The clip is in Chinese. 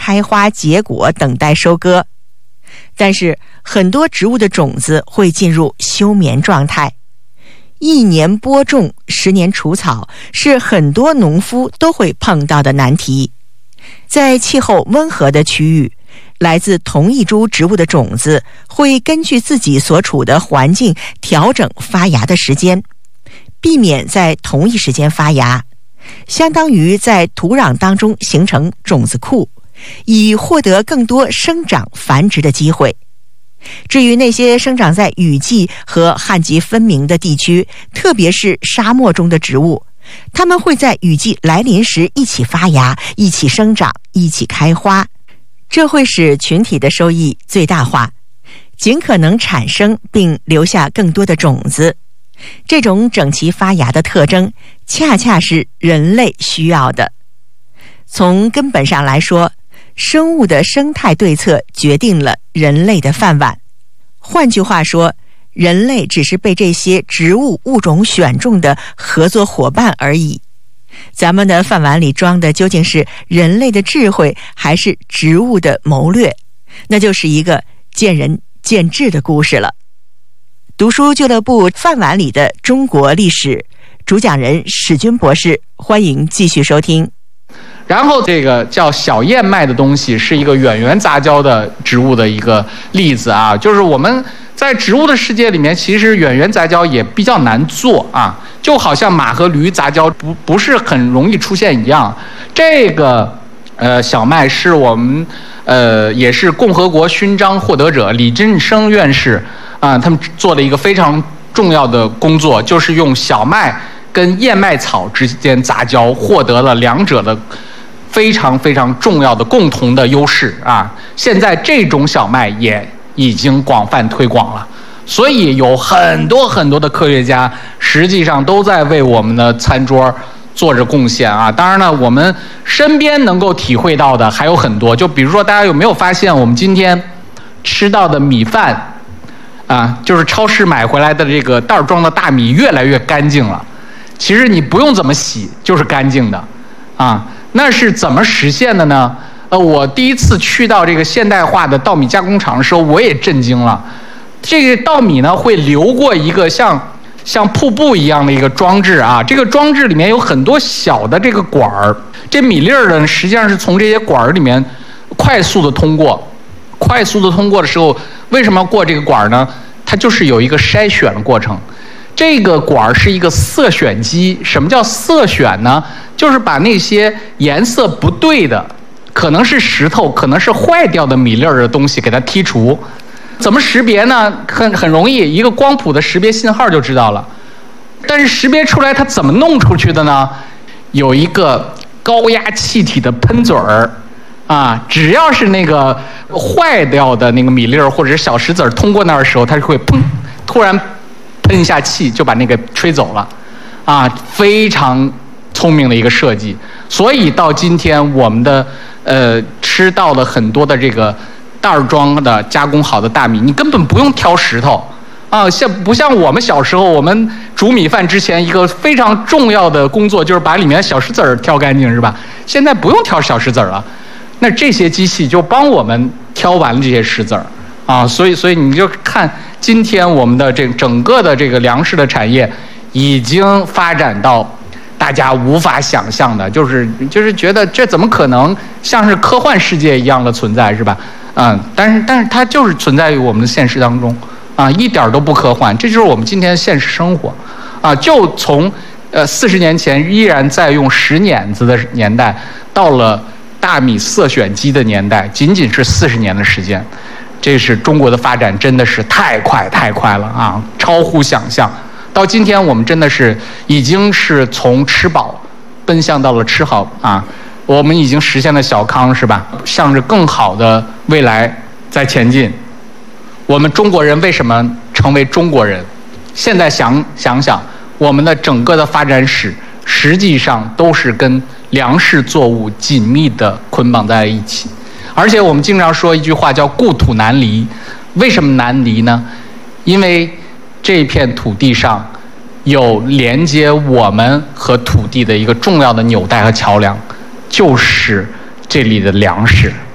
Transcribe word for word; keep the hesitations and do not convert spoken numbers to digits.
开花结果，等待收割。但是很多植物的种子会进入休眠状态，一年播种，十年除草，是很多农夫都会碰到的难题。在气候温和的区域，来自同一株植物的种子会根据自己所处的环境调整发芽的时间，避免在同一时间发芽，相当于在土壤当中形成种子库，以获得更多生长繁殖的机会。至于那些生长在雨季和旱季分明的地区，特别是沙漠中的植物，它们会在雨季来临时一起发芽，一起生长，一起开花，这会使群体的收益最大化，尽可能产生并留下更多的种子。这种整齐发芽的特征恰恰是人类需要的。从根本上来说，生物的生态对策决定了人类的饭碗。换句话说，人类只是被这些植物物种选中的合作伙伴而已。咱们的饭碗里装的究竟是人类的智慧，还是植物的谋略？那就是一个见仁见智的故事了。读书俱乐部饭碗里的中国历史，主讲人史军博士，欢迎继续收听。 然后这个叫小燕麦的东西是一个远缘杂交的植物的一个例子啊，就是我们在植物的世界里面，其实远缘杂交也比较难做啊，就好像马和驴杂交不不是很容易出现一样。这个呃小麦是我们呃也是共和国勋章获得者李振声院士啊，他们做了一个非常重要的工作，就是用小麦跟燕麦草之间杂交，获得了两者的非常非常重要的共同的优势啊！现在这种小麦也已经广泛推广了，所以有很多很多的科学家实际上都在为我们的餐桌做着贡献啊！当然呢，我们身边能够体会到的还有很多，就比如说大家有没有发现，我们今天吃到的米饭啊，就是超市买回来的这个袋装的大米越来越干净了。其实你不用怎么洗，就是干净的啊。那是怎么实现的呢？呃，我第一次去到这个现代化的稻米加工厂的时候，我也震惊了。这个稻米呢，会流过一个像像瀑布一样的一个装置啊。这个装置里面有很多小的这个管儿，这米粒儿呢，实际上是从这些管儿里面快速的通过。快速的通过的时候，为什么要过这个管儿呢？它就是有一个筛选的过程。这个管是一个色选机。什么叫色选呢？就是把那些颜色不对的，可能是石头，可能是坏掉的米粒儿的东西给它剔除。怎么识别呢？很很容易，一个光谱的识别信号就知道了。但是识别出来它怎么弄出去的呢？有一个高压气体的喷嘴儿啊，只要是那个坏掉的那个米粒儿或者是小石子儿通过那儿的时候，它就会砰，突然喷一下气就把那个吹走了，啊，非常聪明的一个设计。所以到今天我们的呃吃到了很多的这个袋装的加工好的大米，你根本不用挑石头啊，像不像我们小时候，我们煮米饭之前一个非常重要的工作就是把里面的小石子儿挑干净，是吧？现在不用挑小石子儿了，那这些机器就帮我们挑完了这些石子儿啊，所以所以你就看今天我们的这整个的这个粮食的产业已经发展到大家无法想象的，就是就是觉得这怎么可能，像是科幻世界一样的存在，是吧？嗯，但是但是它就是存在于我们的现实当中啊，一点都不科幻，这就是我们今天的现实生活啊。就从呃四十年前依然在用石碾子的年代，到了大米色选机的年代，仅仅是四十年的时间。这是中国的发展真的是太快太快了啊，超乎想象。到今天我们真的是已经是从吃饱奔向到了吃好啊，我们已经实现了小康，是吧？向着更好的未来在前进。我们中国人为什么成为中国人？现在想想想，我们的整个的发展史实际上都是跟粮食作物紧密的捆绑在一起。而且我们经常说一句话叫故土难离。为什么难离呢？因为这片土地上有连接我们和土地的一个重要的纽带和桥梁，就是这里的粮食。